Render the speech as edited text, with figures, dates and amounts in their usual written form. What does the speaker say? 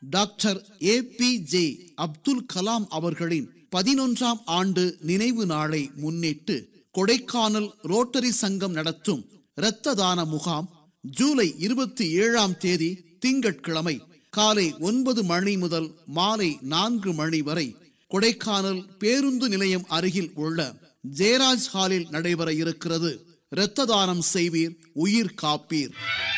Doctor APJ Abdul Kalam அவர்களின் 11ஆம் ஆண்டு நினைவு நாளை முன்னிட்டு கொடைக்கானல் ரோட்டரி சங்கம் நடத்தும் இரத்த தான முகாம் ஜூலை 27ஆம் தேதி திங்கட்கிழமை காலை 9 மணி முதல் மாலை 4 மணி வரை கொடைக்கானல் பேருந்து நிலையம் அருகில் உள்ள ஜெயராஜ் ஹாலில் நடைபெற இருக்கிறது. இரத்த தானம் செய்வீர், உயிர் காப்பீர்.